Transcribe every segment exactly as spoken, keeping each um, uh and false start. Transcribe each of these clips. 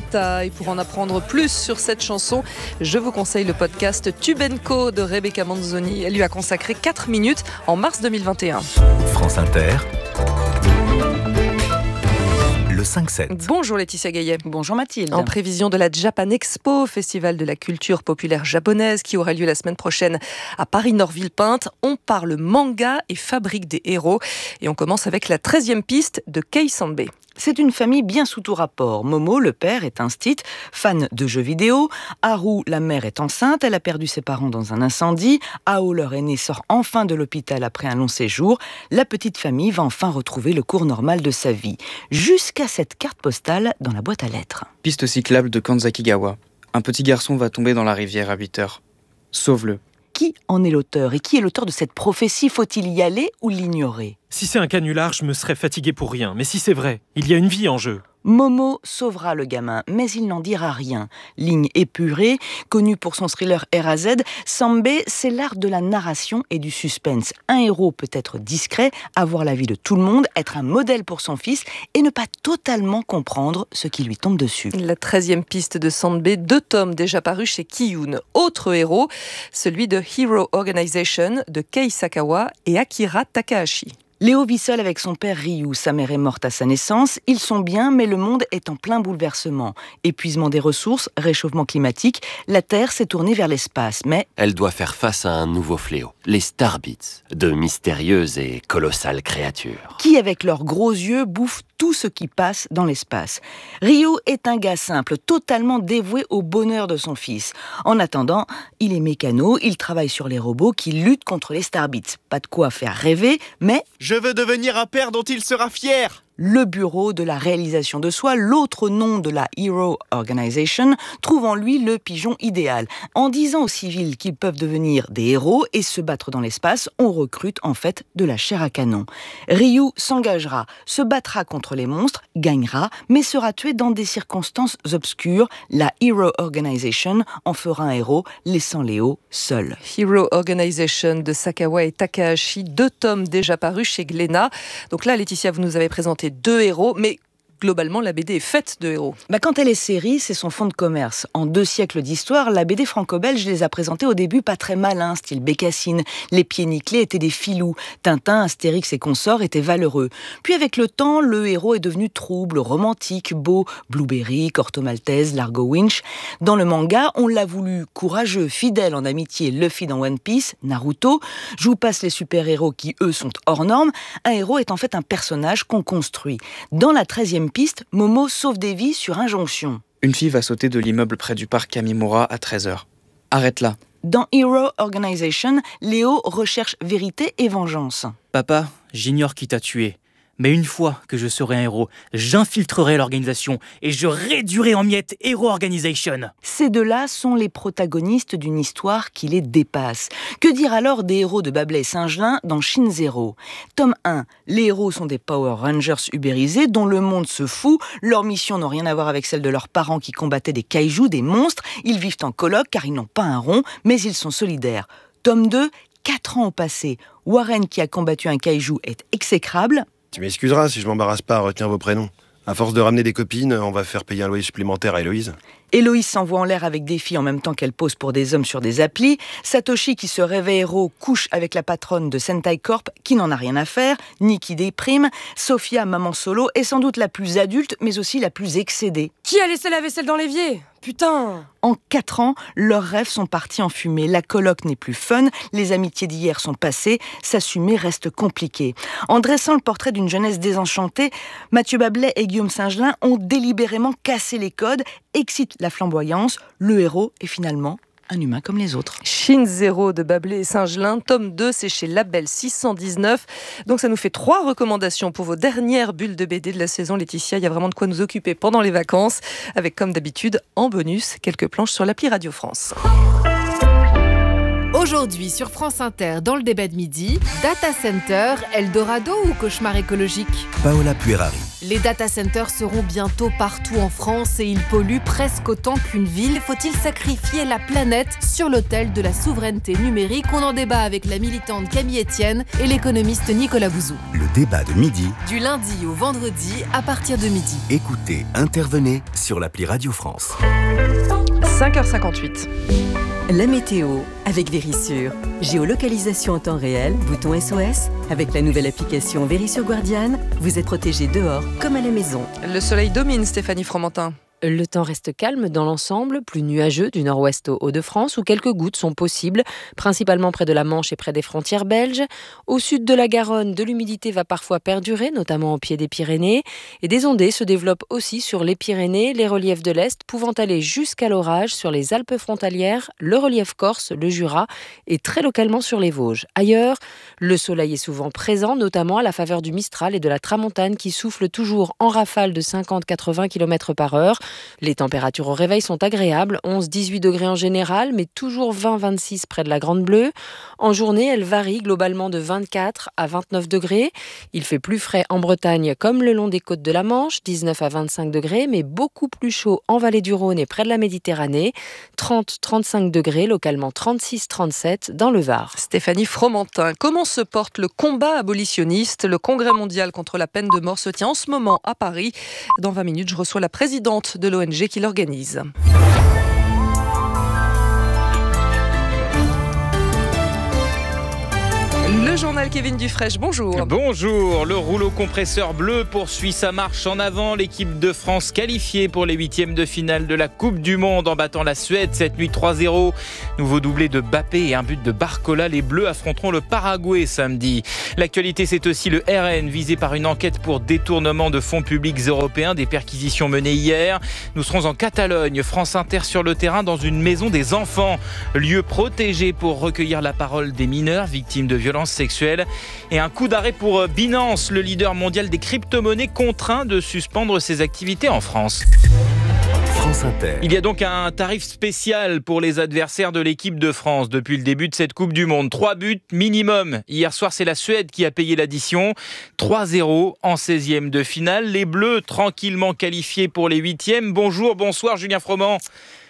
Lolita. Et pour en apprendre plus sur cette chanson, je vous conseille le podcast Tube and Co de Rebecca Manzoni. Elle lui a consacré quatre minutes en mars deux mille vingt et un. France Inter, le cinq sept. Bonjour Laetitia Gaillet. Bonjour Mathilde. En prévision de la Japan Expo, festival de la culture populaire japonaise qui aura lieu la semaine prochaine à Paris-Nord-Villepinte, on parle manga et fabrique des héros. Et on commence avec la treizième piste de Kei Sanbe. C'est une famille bien sous tout rapport. Momo, le père, est un stit, fan de jeux vidéo. Haru, la mère, est enceinte. Elle a perdu ses parents dans un incendie. Ao, leur aîné, sort enfin de l'hôpital après un long séjour. La petite famille va enfin retrouver le cours normal de sa vie. Jusqu'à cette carte postale dans la boîte à lettres. Piste cyclable de Kanzakigawa. Un petit garçon va tomber dans la rivière à huit heures. Sauve-le. Qui en est l'auteur ? Et qui est l'auteur de cette prophétie ? Faut-il y aller ou l'ignorer ? Si c'est un canular, je me serais fatigué pour rien. Mais si c'est vrai, il y a une vie en jeu. Momo sauvera le gamin, mais il n'en dira rien. Ligne épurée, connue pour son thriller R A Z, Sanbe, c'est l'art de la narration et du suspense. Un héros peut être discret, avoir l'avis de tout le monde, être un modèle pour son fils et ne pas totalement comprendre ce qui lui tombe dessus. La treizième piste de Sanbe, deux tomes déjà parus chez Kiyun. Autre héros, celui de Hero Organization de Kei Sakawa et Akira Takahashi. Léo vit seul avec son père Ryu. Sa mère est morte à sa naissance. Ils sont bien, mais le monde est en plein bouleversement. Épuisement des ressources, réchauffement climatique, la Terre s'est tournée vers l'espace. Mais elle doit faire face à un nouveau fléau, les Starbits, de mystérieuses et colossales créatures. Qui, avec leurs gros yeux, bouffent tout ce qui passe dans l'espace. Ryu est un gars simple, totalement dévoué au bonheur de son fils. En attendant, il est mécano, il travaille sur les robots qui luttent contre les Starbits. Pas de quoi faire rêver, mais... Je veux devenir un père dont il sera fier. Le bureau de la réalisation de soi, l'autre nom de la Hero Organization, trouve en lui le pigeon idéal. En disant aux civils qu'ils peuvent devenir des héros et se battre dans l'espace, on recrute en fait de la chair à canon. Ryu s'engagera, se battra contre les monstres, gagnera, mais sera tué dans des circonstances obscures. La Hero Organization en fera un héros, laissant Léo seul. Hero Organization de Sakawa et Takahashi, deux tomes déjà parus chez Glénat. Donc là, Laetitia, vous nous avez présenté deux héros, mais globalement, la B D est faite de héros. Bah, quand elle est série, c'est son fond de commerce. En deux siècles d'histoire, la B D franco-belge les a présentés au début pas très malins, style Bécassine. Les pieds nickelés étaient des filous. Tintin, Astérix et consorts étaient valeureux. Puis avec le temps, le héros est devenu trouble, romantique, beau. Blueberry, Corto Maltese, Largo Winch. Dans le manga, on l'a voulu courageux, fidèle en amitié, Luffy dans One Piece, Naruto. J'où passent les super-héros qui, eux, sont hors normes. Un héros est en fait un personnage qu'on construit. Dans la treizième piste, Momo sauve des vies sur injonction. Une fille va sauter de l'immeuble près du parc Kamimura à treize heures. Arrête-la. Dans Hero Organization, Léo recherche vérité et vengeance. Papa, j'ignore qui t'a tué. Mais une fois que je serai un héros, j'infiltrerai l'organisation et je réduirai en miettes Hero Organization. Ces deux-là sont les protagonistes d'une histoire qui les dépasse. Que dire alors des héros de Babel et Singelin dans Shin Zero ? Tome un, les héros sont des Power Rangers ubérisés dont le monde se fout. Leurs missions n'ont rien à voir avec celles de leurs parents qui combattaient des kaijus, des monstres. Ils vivent en coloc car ils n'ont pas un rond, mais ils sont solidaires. Tome deux, quatre ans ont passé. Warren qui a combattu un kaiju est exécrable. Tu m'excuseras si je m'embarrasse pas à retenir vos prénoms. À force de ramener des copines, on va faire payer un loyer supplémentaire à Héloïse. Héloïse s'envoie en l'air avec des filles en même temps qu'elle pose pour des hommes sur des applis. Satoshi, qui se réveille héros, couche avec la patronne de Sentai Corp, qui n'en a rien à faire. Nikki déprime. Sophia, maman solo, est sans doute la plus adulte, mais aussi la plus excédée. Qui a laissé la vaisselle dans l'évier ? Putain ! En quatre ans, leurs rêves sont partis en fumée. La coloc n'est plus fun, les amitiés d'hier sont passées, s'assumer reste compliqué. En dressant le portrait d'une jeunesse désenchantée, Mathieu Bablet et Guillaume Singelin ont délibérément cassé les codes, excitent la flamboyance, le héros est finalement un humain comme les autres. Shin Zero de Bablet et Singelin, tome deux, c'est chez Label six cent dix-neuf. Donc ça nous fait trois recommandations pour vos dernières bulles de B D de la saison. Laetitia, il y a vraiment de quoi nous occuper pendant les vacances, avec comme d'habitude, en bonus, quelques planches sur l'appli Radio France. Aujourd'hui sur France Inter, dans le débat de midi, data center, Eldorado ou cauchemar écologique ? Paola Puerari. Les data centers seront bientôt partout en France et ils polluent presque autant qu'une ville. Faut-il sacrifier la planète sur l'autel de la souveraineté numérique ? On en débat avec la militante Camille Etienne et l'économiste Nicolas Bouzou. Le débat de midi. Du lundi au vendredi à partir de midi. Écoutez, intervenez sur l'appli Radio France. cinq heures cinquante-huit. La météo avec Vérissure. Géolocalisation en temps réel, bouton S O S. Avec la nouvelle application Vérissure Guardian, vous êtes protégé dehors comme à la maison. Le soleil domine, Stéphanie Fromentin. Le temps reste calme dans l'ensemble, plus nuageux du nord-ouest au Hauts-de-France où quelques gouttes sont possibles, principalement près de la Manche et près des frontières belges. Au sud de la Garonne, de l'humidité va parfois perdurer, notamment au pied des Pyrénées. Et des ondées se développent aussi sur les Pyrénées, les reliefs de l'Est, pouvant aller jusqu'à l'orage sur les Alpes frontalières, le relief corse, le Jura et très localement sur les Vosges. Ailleurs, le soleil est souvent présent, notamment à la faveur du Mistral et de la Tramontane qui souffle toujours en rafale de cinquante à quatre-vingts kilomètres par heure. Les températures au réveil sont agréables, onze à dix-huit degrés en général, mais toujours vingt à vingt-six près de la Grande Bleue. En journée, elle varie globalement de vingt-quatre à vingt-neuf degrés. Il fait plus frais en Bretagne comme le long des côtes de la Manche, dix-neuf à vingt-cinq degrés, mais beaucoup plus chaud en vallée du Rhône et près de la Méditerranée, trente à trente-cinq degrés, localement trente-six à trente-sept dans le Var. Stéphanie Fromentin, comment se porte le combat abolitionniste ? Le Congrès mondial contre la peine de mort se tient en ce moment à Paris. Dans vingt minutes, je reçois la présidente de l'O N G qui l'organise. Le journal Kevin Dufresne, bonjour. Bonjour, le rouleau compresseur bleu poursuit sa marche en avant. L'équipe de France qualifiée pour les huitièmes de finale de la Coupe du Monde en battant la Suède cette nuit trois zéro. Nouveau doublé de Mbappé et un but de Barcola. Les Bleus affronteront le Paraguay samedi. L'actualité, c'est aussi le R N visé par une enquête pour détournement de fonds publics européens. Des perquisitions menées hier. Nous serons en Catalogne. France Inter sur le terrain dans une maison des enfants. Lieu protégé pour recueillir la parole des mineurs victimes de violences sexuelle. Et un coup d'arrêt pour Binance, le leader mondial des crypto-monnaies contraint de suspendre ses activités en France. France Inter. Il y a donc un tarif spécial pour les adversaires de l'équipe de France depuis le début de cette Coupe du Monde. Trois buts minimum. Hier soir, c'est la Suède qui a payé l'addition. trois zéro en seizième de finale. Les Bleus tranquillement qualifiés pour les huitièmes. Bonjour, bonsoir Julien Froment.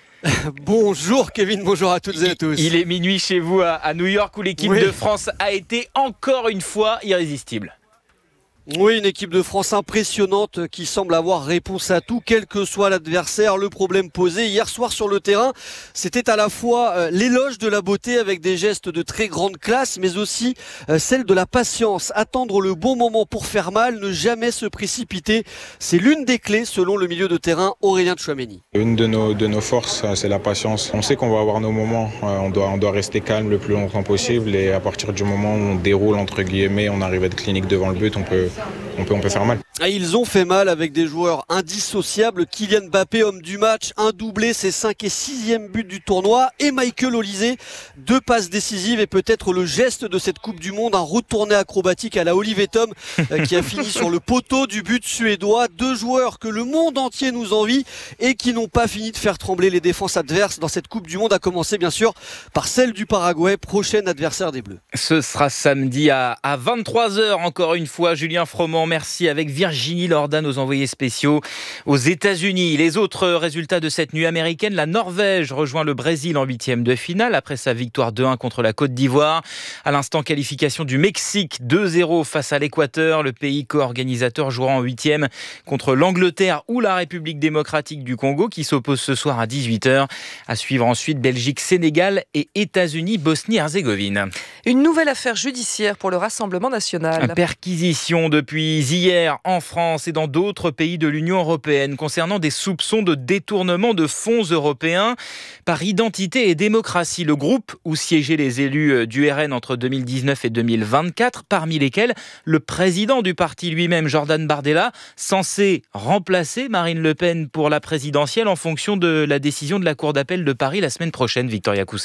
Bonjour Kevin, bonjour à toutes et à tous. Il est minuit chez vous à, à New York où l'équipe oui. de France a été encore une fois irrésistible. Oui, une équipe de France impressionnante qui semble avoir réponse à tout, quel que soit l'adversaire. Le problème posé hier soir sur le terrain, c'était à la fois euh, l'éloge de la beauté avec des gestes de très grande classe, mais aussi euh, celle de la patience. Attendre le bon moment pour faire mal, ne jamais se précipiter. C'est l'une des clés selon le milieu de terrain Aurélien Tchouaméni. Une de nos, de nos forces, c'est la patience. On sait qu'on va avoir nos moments, on doit, on doit rester calme le plus longtemps possible et à partir du moment où on déroule, entre guillemets, on arrive à être clinique devant le but, on peut... On peut, on peut faire mal. Et ils ont fait mal avec des joueurs indissociables. Kylian Mbappé, homme du match, un doublé, ses cinq et sixième but du tournoi. Et Michael Olise, deux passes décisives et peut-être le geste de cette Coupe du Monde, un retourné acrobatique à la Olivier Tom qui a fini sur le poteau du but suédois. Deux joueurs que le monde entier nous envie et qui n'ont pas fini de faire trembler les défenses adverses dans cette Coupe du Monde, à commencer bien sûr par celle du Paraguay, prochain adversaire des Bleus. Ce sera samedi à, à vingt-trois heures, encore une fois. Julien Froment, merci, avec Virginie Lorda, nos envoyés spéciaux aux États-Unis. Les autres résultats de cette nuit américaine, la Norvège rejoint le Brésil en huitième de finale après sa victoire deux un contre la Côte d'Ivoire. À l'instant, qualification du Mexique deux zéro face à l'Équateur. Le pays co-organisateur jouera en huitième contre l'Angleterre ou la République démocratique du Congo qui s'oppose ce soir à dix-huit heures. À suivre ensuite Belgique, Sénégal et États-Unis, Bosnie-Herzégovine. Une nouvelle affaire judiciaire pour le Rassemblement national. Perquisition depuis hier en France et dans d'autres pays de l'Union européenne concernant des soupçons de détournement de fonds européens par Identité et démocratie, le groupe où siégeaient les élus du R N entre deux mille dix-neuf et deux mille vingt-quatre, parmi lesquels le président du parti lui-même, Jordan Bardella, censé remplacer Marine Le Pen pour la présidentielle en fonction de la décision de la Cour d'appel de Paris la semaine prochaine, Victoria Coussa.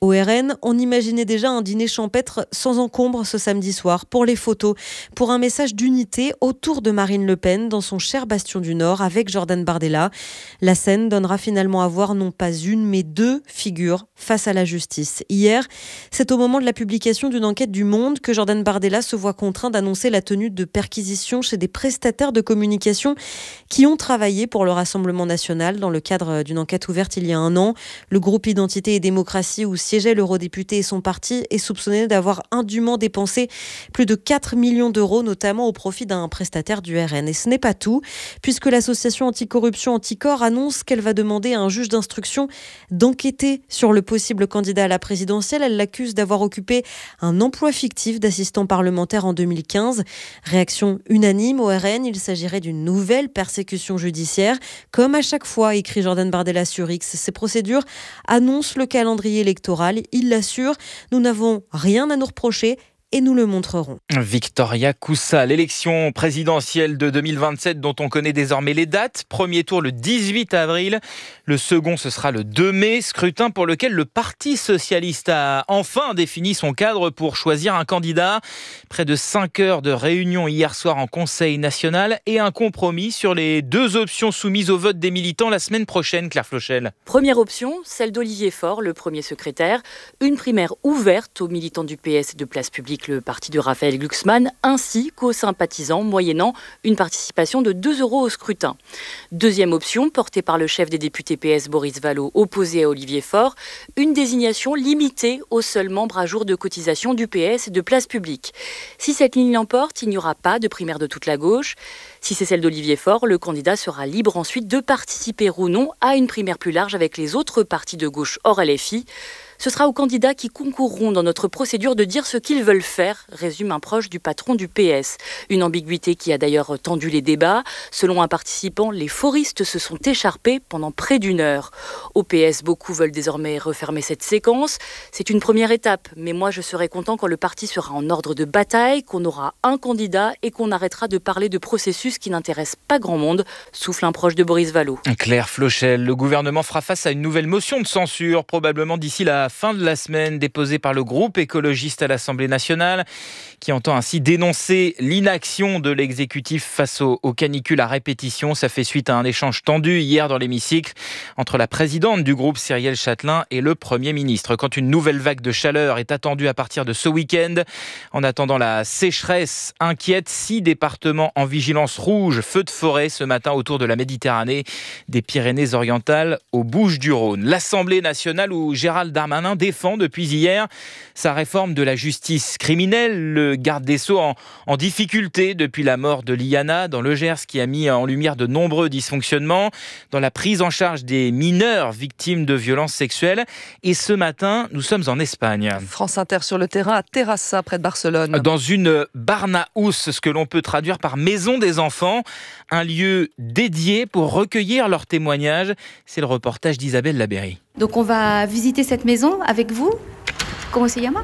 Au R N, on imaginait déjà un dîner champêtre sans encombre ce samedi soir pour les photos, pour un message d'unité autour de Marine Le Pen dans son cher bastion du Nord avec Jordan Bardella. La scène donnera finalement à voir non pas une mais deux figures face à la justice. Hier, c'est au moment de la publication d'une enquête du Monde que Jordan Bardella se voit contraint d'annoncer la tenue de perquisitions chez des prestataires de communication qui ont travaillé pour le Rassemblement national dans le cadre d'une enquête ouverte il y a un an. Le groupe Identité et Démocratie où siégeait l'eurodéputé et son parti est soupçonné d'avoir indûment dépensé plus de quatre millions d'euros, notamment au profit d'un prestataire du R N. Et ce n'est pas tout, puisque l'association anticorruption Anticor annonce qu'elle va demander à un juge d'instruction d'enquêter sur le possible candidat à la présidentielle. Elle l'accuse d'avoir occupé un emploi fictif d'assistant parlementaire en deux mille quinze. Réaction unanime au R N, il s'agirait d'une nouvelle persécution judiciaire. Comme à chaque fois, écrit Jordan Bardella sur X, ces procédures annoncent le calendrier électoral. Il l'assure, nous n'avons rien à nous reprocher et nous le montrerons. Victoria Koussa, l'élection présidentielle de deux mille vingt-sept dont on connaît désormais les dates. Premier tour le dix-huit avril, le second ce sera le deux mai, scrutin pour lequel le Parti socialiste a enfin défini son cadre pour choisir un candidat. Près de cinq heures de réunion hier soir en Conseil national et un compromis sur les deux options soumises au vote des militants la semaine prochaine, Claire Flochel. Première option, celle d'Olivier Faure, le premier secrétaire. Une primaire ouverte aux militants du P S et de Place Publique, le parti de Raphaël Glucksmann, ainsi qu'aux sympathisants, moyennant une participation de deux euros au scrutin. Deuxième option, portée par le chef des députés P S Boris Vallaud, opposé à Olivier Faure, une désignation limitée aux seuls membres à jour de cotisation du P S et de Place Publique. Si cette ligne l'emporte, il n'y aura pas de primaire de toute la gauche. Si c'est celle d'Olivier Faure, le candidat sera libre ensuite de participer ou non à une primaire plus large avec les autres partis de gauche hors L F I. Ce sera aux candidats qui concourront dans notre procédure de dire ce qu'ils veulent faire, résume un proche du patron du P S. Une ambiguïté qui a d'ailleurs tendu les débats. Selon un participant, les foristes se sont écharpés pendant près d'une heure. Au P S, beaucoup veulent désormais refermer cette séquence. C'est une première étape, mais moi je serai content quand le parti sera en ordre de bataille, qu'on aura un candidat et qu'on arrêtera de parler de processus qui n'intéresse pas grand monde, souffle un proche de Boris Vallaud. Claire Flochel, le gouvernement fera face à une nouvelle motion de censure, probablement d'ici la fin de la semaine, déposée par le groupe écologiste à l'Assemblée nationale, qui entend ainsi dénoncer l'inaction de l'exécutif face aux, aux canicules à répétition. Ça fait suite à un échange tendu hier dans l'hémicycle entre la présidente du groupe, Cyrielle Châtelain, et le Premier ministre. Quand une nouvelle vague de chaleur est attendue à partir de ce week-end, en attendant la sécheresse inquiète, six départements en vigilance rouge, feu de forêt ce matin autour de la Méditerranée, des Pyrénées-Orientales aux Bouches-du-Rhône. L'Assemblée nationale où Gérald Darmanin défend depuis hier sa réforme de la justice criminelle. Le garde des Sceaux en, en difficulté depuis la mort de Liana dans le Gers, qui a mis en lumière de nombreux dysfonctionnements dans la prise en charge des mineurs victimes de violences sexuelles. Et ce matin, nous sommes en Espagne. France Inter sur le terrain à Terrassa, près de Barcelone. Dans une Barnahus, ce que l'on peut traduire par maison des enfants, un lieu dédié pour recueillir leurs témoignages. C'est le reportage d'Isabelle Labéry. Donc on va visiter cette maison avec vous. Comment se llama?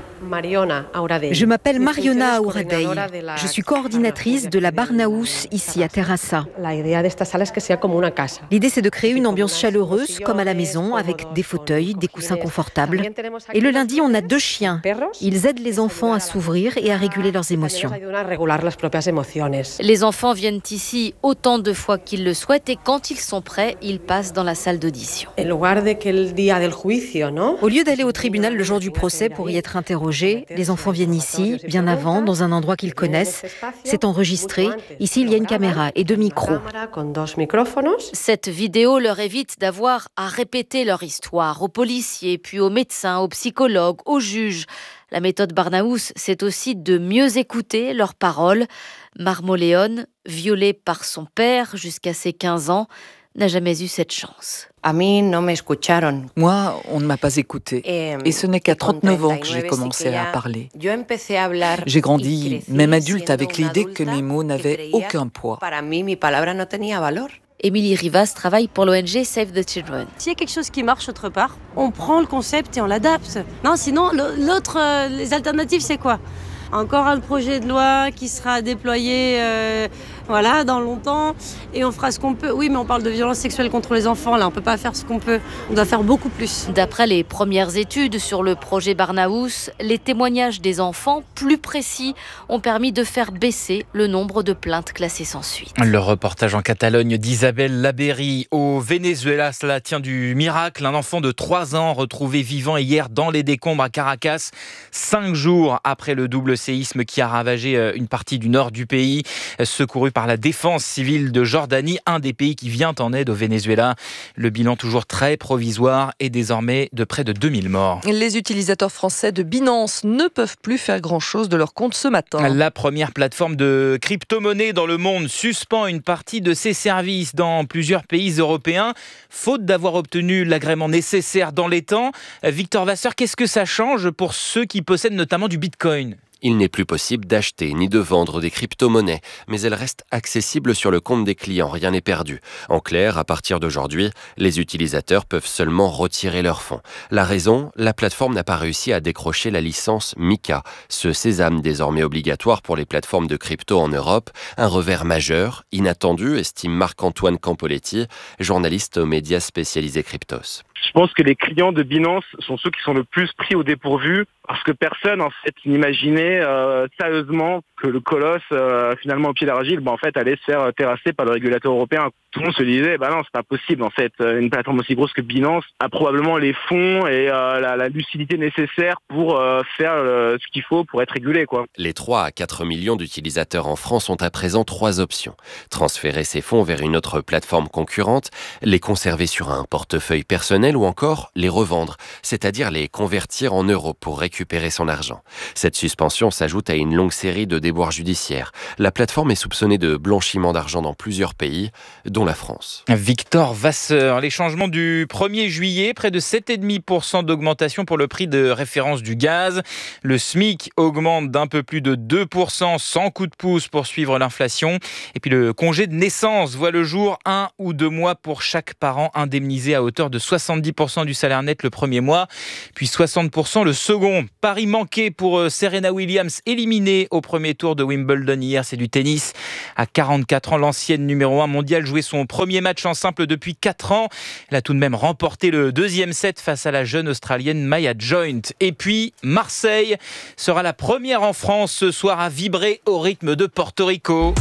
Je m'appelle Mariona Auradei. Je suis coordinatrice de la Barnahus ici à Terrassa. L'idée, c'est de créer une ambiance chaleureuse comme à la maison, avec des fauteuils, des coussins confortables. Et le lundi, on a deux chiens. Ils aident les enfants à s'ouvrir et à réguler leurs émotions. Les enfants viennent ici autant de fois qu'ils le souhaitent et quand ils sont prêts, ils passent dans la salle d'audition. Au lieu d'aller au tribunal le jour du procès pour y être interrogés, les enfants viennent ici, bien avant, dans un endroit qu'ils connaissent. C'est enregistré. Ici, il y a une caméra et deux micros. Cette vidéo leur évite d'avoir à répéter leur histoire aux policiers, puis aux médecins, aux psychologues, aux juges. La méthode Barnahus, c'est aussi de mieux écouter leurs paroles. Marmoleón, violée par son père jusqu'à ses quinze ans, n'a jamais eu cette chance. Moi, on ne m'a pas écouté. Et ce n'est qu'à trente-neuf ans que j'ai commencé à parler. J'ai grandi, même adulte, avec l'idée que mes mots n'avaient aucun poids. Émilie Rivas travaille pour l'O N G Save the Children. S'il y a quelque chose qui marche autre part, on prend le concept et on l'adapte. Non, sinon, l'autre, euh, les alternatives, c'est quoi ? Encore un projet de loi qui sera déployé euh, voilà, dans longtemps, et on fera ce qu'on peut. Oui, mais on parle de violence sexuelle contre les enfants, là, on peut pas faire ce qu'on peut, on doit faire beaucoup plus. D'après les premières études sur le projet Barnahus, les témoignages des enfants, plus précis, ont permis de faire baisser le nombre de plaintes classées sans suite. Le reportage en Catalogne d'Isabelle Labéry. Au Venezuela, cela tient du miracle. Un enfant de trois ans retrouvé vivant hier dans les décombres à Caracas, cinq jours après le double séisme qui a ravagé une partie du nord du pays, secouru par la défense civile de Jordanie, un des pays qui vient en aide au Venezuela. Le bilan toujours très provisoire est désormais de près de deux mille morts. Les utilisateurs français de Binance ne peuvent plus faire grand-chose de leur compte ce matin. La première plateforme de crypto-monnaie dans le monde suspend une partie de ses services dans plusieurs pays européens, faute d'avoir obtenu l'agrément nécessaire dans les temps. Victor Vasseur, qu'est-ce que ça change pour ceux qui possèdent notamment du Bitcoin ? Il n'est plus possible d'acheter ni de vendre des crypto-monnaies, mais elles restent accessibles sur le compte des clients, rien n'est perdu. En clair, à partir d'aujourd'hui, les utilisateurs peuvent seulement retirer leurs fonds. La raison, la plateforme n'a pas réussi à décrocher la licence MiCA, ce sésame désormais obligatoire pour les plateformes de crypto en Europe, un revers majeur, inattendu, estime Marc-Antoine Campoletti, journaliste aux médias spécialisés cryptos. Je pense que les clients de Binance sont ceux qui sont le plus pris au dépourvu parce que personne en fait n'imaginait euh, sérieusement que le colosse euh, finalement au pied d'argile bah, en fait allait se faire terrasser par le régulateur européen. Tout le monde se disait bah non c'est pas possible en fait une plateforme aussi grosse que Binance a probablement les fonds et euh, la, la lucidité nécessaire pour euh, faire euh, ce qu'il faut pour être régulé quoi. Les trois à quatre millions d'utilisateurs en France ont à présent trois options. Transférer ces fonds vers une autre plateforme concurrente, les conserver sur un portefeuille personnel ou encore les revendre, c'est-à-dire les convertir en euros pour récupérer son argent. Cette suspension s'ajoute à une longue série de déboires judiciaires. La plateforme est soupçonnée de blanchiment d'argent dans plusieurs pays, dont la France. Victor Vasseur, les changements du premier juillet, près de sept virgule cinq pour cent d'augmentation pour le prix de référence du gaz. Le SMIC augmente d'un peu plus de deux pour cent sans coup de pouce pour suivre l'inflation. Et puis le congé de naissance voit le jour, un ou deux mois pour chaque parent indemnisé à hauteur de soixante-dix pour cent du salaire net le premier mois, puis soixante pour cent le second. Pari manqué pour Serena Williams, éliminée au premier tour de Wimbledon hier, c'est du tennis. À quarante-quatre ans, l'ancienne numéro un mondiale jouait son premier match en simple depuis quatre ans. Elle a tout de même remporté le deuxième set face à la jeune Australienne Maya Joint. Et puis, Marseille sera la première en France ce soir à vibrer au rythme de Porto Rico.